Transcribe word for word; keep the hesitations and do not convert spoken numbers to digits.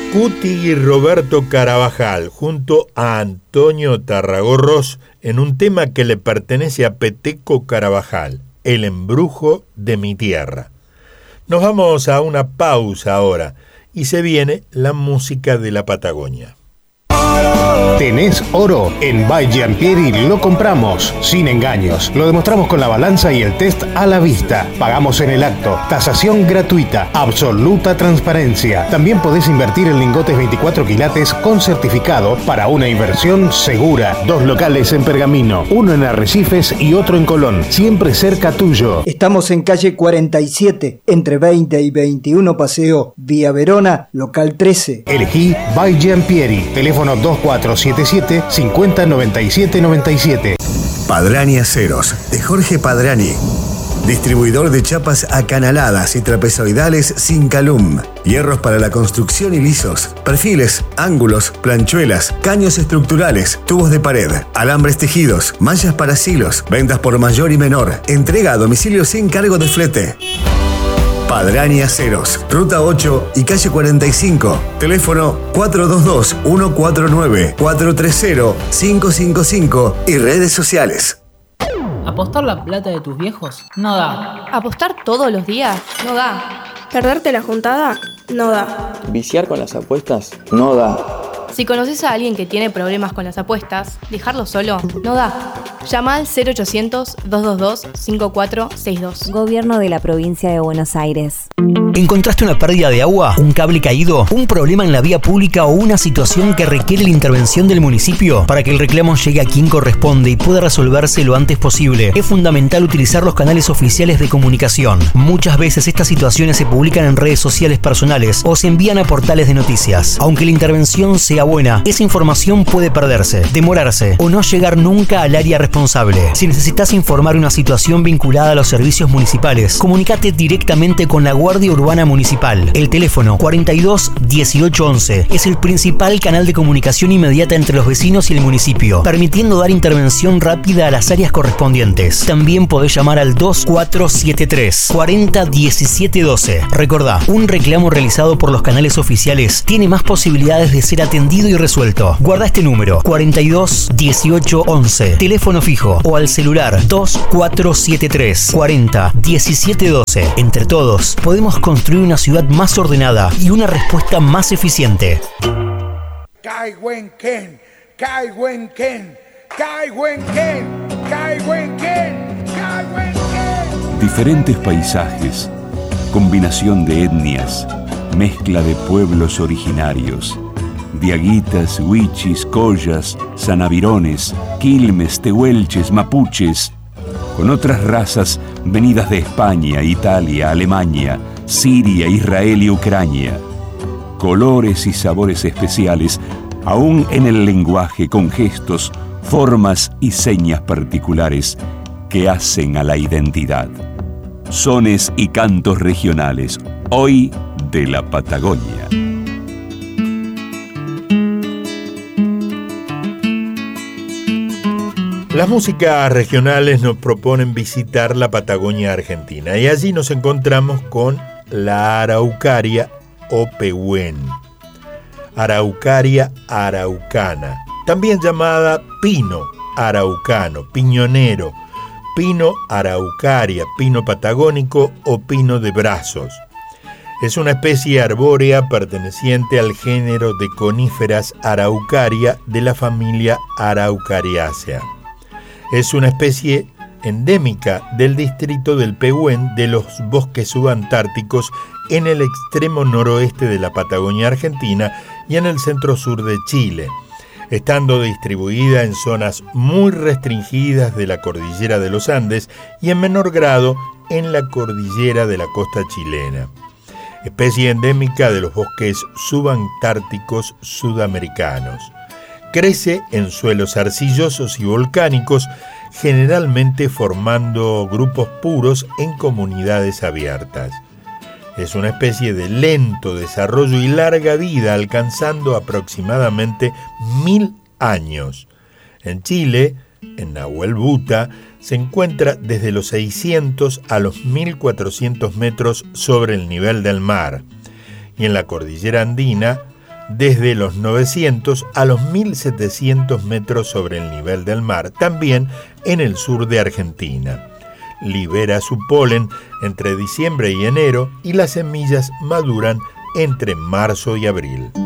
Cuti Roberto Carabajal junto a Antonio Tarragorros en un tema que le pertenece a Peteco Carabajal, El embrujo de mi tierra. Nos vamos a una pausa ahora y se viene la música de la Patagonia. ¿Tenés oro? En By Giampieri lo compramos, sin engaños. Lo demostramos con la balanza y el test a la vista. Pagamos en el acto. Tasación gratuita. Absoluta transparencia. También podés invertir en lingotes veinticuatro quilates con certificado para una inversión segura. Dos locales en Pergamino, uno en Arrecifes y otro en Colón. Siempre cerca tuyo. Estamos en calle cuarenta y siete, entre veinte y veintiuno Paseo, Vía Verona, local trece. Elegí By Giampieri. Teléfono dos cuatro siete siete, cinco cero nueve siete nueve siete. Padrani Aceros, de Jorge Padrani. Distribuidor de chapas acanaladas y trapezoidales sin calum. Hierros para la construcción y lisos. Perfiles, ángulos, planchuelas, caños estructurales, tubos de pared, alambres tejidos, mallas para silos. Ventas por mayor y menor. Entrega a domicilio sin cargo de flete. Padrani Aceros, Ruta ocho y calle cuarenta y cinco. Teléfono cuatro dos dos, uno cuatro nueve, cuatro tres cero, cinco cinco cinco y redes sociales. ¿Apostar la plata de tus viejos? No da. ¿Apostar todos los días? No da. ¿Perderte la juntada? No da. ¿Viciar con las apuestas? No da. Si conoces a alguien que tiene problemas con las apuestas, dejarlo solo no da. Llama al cero ochocientos, dos dos dos, cinco cuatro seis dos. Gobierno de la Provincia de Buenos Aires. ¿Encontraste una pérdida de agua, un cable caído, un problema en la vía pública o una situación que requiere la intervención del municipio? Para que el reclamo llegue a quien corresponde y pueda resolverse lo antes posible, es fundamental utilizar los canales oficiales de comunicación. Muchas veces estas situaciones se publican en redes sociales personales o se envían a portales de noticias. Aunque la intervención sea buena, esa información puede perderse, demorarse o no llegar nunca al área responsable. Si necesitas informar una situación vinculada a los servicios municipales, comunícate directamente con la Guardia Urbana Municipal. El teléfono cuarenta y dos, dieciocho once es el principal canal de comunicación inmediata entre los vecinos y el municipio, permitiendo dar intervención rápida a las áreas correspondientes. También podés llamar al dos cuatro siete tres, cuarenta diecisiete doce. Recordá, un reclamo realizado por los canales oficiales tiene más posibilidades de ser atendido y resuelto. Guarda este número, cuarenta y dos, dieciocho once, teléfono fijo o al celular dos cuatro siete tres, cuarenta diecisiete doce. Entre todos, podemos construir una ciudad más ordenada y una respuesta más eficiente. Kaiwenken, Kaiwenken, Kaiwenken, Kaiwenken, Kaiwenken. Diferentes paisajes, combinación de etnias, mezcla de pueblos originarios. Diaguitas, huichis, collas, sanavirones, quilmes, tehuelches, mapuches, con otras razas venidas de España, Italia, Alemania, Siria, Israel y Ucrania. Colores y sabores especiales, aún en el lenguaje, con gestos, formas y señas particulares que hacen a la identidad. Sones y cantos regionales, hoy de la Patagonia. Las músicas regionales nos proponen visitar la Patagonia Argentina y allí nos encontramos con la araucaria o pehuen, Araucaria araucana, también llamada pino araucano, piñonero, pino araucaria, pino patagónico o pino de brazos. Es una especie arbórea perteneciente al género de coníferas Araucaria de la familia Araucariaceae. Es una especie endémica del distrito del Pehuen de los bosques subantárticos en el extremo noroeste de la Patagonia Argentina y en el centro-sur de Chile, estando distribuida en zonas muy restringidas de la cordillera de los Andes y en menor grado en la cordillera de la costa chilena. Especie endémica de los bosques subantárticos sudamericanos. Crece en suelos arcillosos y volcánicos, generalmente formando grupos puros en comunidades abiertas. Es una especie de lento desarrollo y larga vida, alcanzando aproximadamente mil años. En Chile, en Nahuel Buta, se encuentra desde los seiscientos a los mil cuatrocientos metros sobre el nivel del mar, y en la cordillera andina, desde los novecientos a los mil setecientos metros sobre el nivel del mar, también en el sur de Argentina. Libera su polen entre diciembre y enero y las semillas maduran entre marzo y abril.